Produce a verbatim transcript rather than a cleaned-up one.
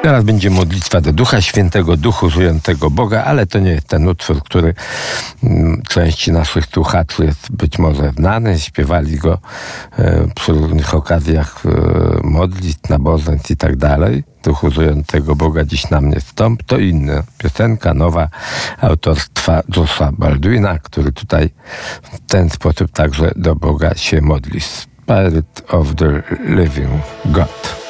Teraz będzie modlitwa do Ducha Świętego, Duchu Żyjącego Boga, ale to nie jest ten utwór, który mm, części naszych słuchaczy jest być może znany. Śpiewali go e, przy różnych okazjach e, modlitw, nabożeństw i tak dalej. Duchu Żyjącego Boga, dziś na mnie stąp. To inna piosenka, nowa, autorstwa Josha Baldwina, który tutaj w ten sposób także do Boga się modli. Spirit of the Living God.